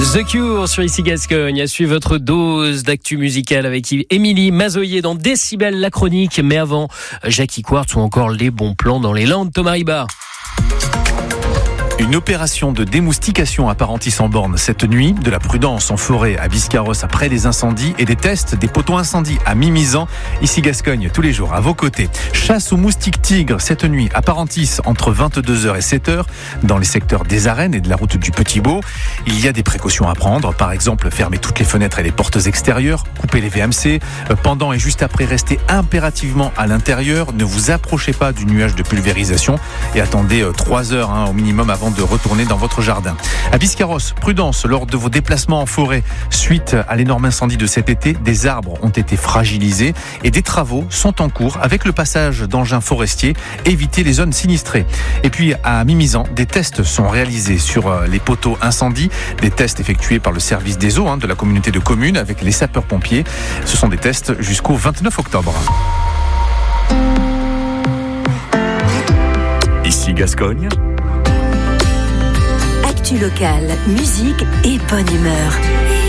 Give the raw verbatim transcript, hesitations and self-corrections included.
The Cure sur Ici Gascogne. À suivre votre dose d'actu musicale avec Émilie Mazoyer dans Décibel, la chronique. Mais avant, Jackie Quartz ou encore les bons plans dans les Landes. Thomas Riba. Une opération de démoustication à Parentis-en-Born cette nuit, de la prudence en forêt à Biscarrosse après des incendies et des tests des poteaux incendies à Mimizan. Ici Gascogne, tous les jours à vos côtés. Chasse aux moustiques tigres cette nuit à Parentis entre vingt-deux heures et sept heures dans les secteurs des Arènes et de la route du Petit Beau. Il y a des précautions à prendre, par exemple fermer toutes les fenêtres et les portes extérieures, couper les V M C. Pendant et juste après, restez impérativement à l'intérieur. Ne vous approchez pas du nuage de pulvérisation et attendez trois heures hein, au minimum avant de retourner dans votre jardin. À Biscarrosse, prudence lors de vos déplacements en forêt. Suite à l'énorme incendie de cet été, des arbres ont été fragilisés et des travaux sont en cours avec le passage d'engins forestiers. Évitez les zones sinistrées. Et puis à Mimizan, des tests sont réalisés sur les poteaux incendies, des tests effectués par le service des eaux hein, de la communauté de communes avec les sapeurs-pompiers. Ce sont des tests jusqu'au vingt-neuf octobre. Ici Gascogne. Actu locale, musique et bonne humeur.